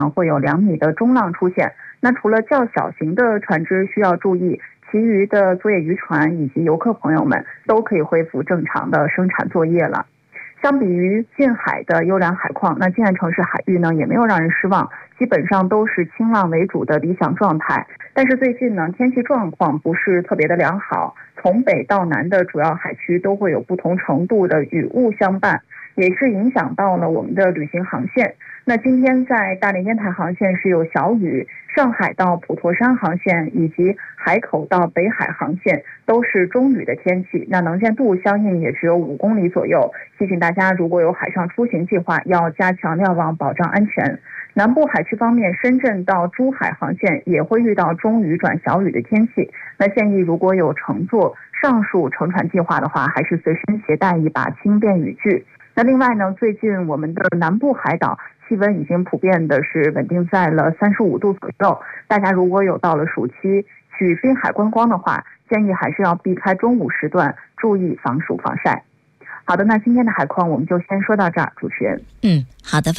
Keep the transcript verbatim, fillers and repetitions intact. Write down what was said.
会有两米的中浪出现。那除了较小型的船只需要注意，其余的作业渔船以及游客朋友们都可以恢复正常的生产作业了。相比于近海的优良海况，那静安城市海域呢也没有让人失望，基本上都是轻浪为主的理想状态。但是最近呢，天气状况不是特别的良好，从北到南的主要海区都会有不同程度的雨雾相伴，也是影响到了我们的旅行航线。那今天在大连烟台航线是有小雨，上海到普陀山航线以及海口到北海航线都是中雨的天气，那能见度相应也只有五公里左右。提醒大家，如果有海上出行计划，要加强瞭望，保障安全。南部海区方面，深圳到珠海航线也会遇到中雨转小雨的天气，那建议如果有乘坐上述乘船计划的话，还是随身携带一把轻便雨具。那另外呢，最近我们的南部海岛气温已经普遍的是稳定在了三十五度左右，大家如果有到了暑期去滨海观光的话，建议还是要避开中午时段，注意防暑防晒。好的，那今天的海况我们就先说到这儿，主持人。 嗯，好的。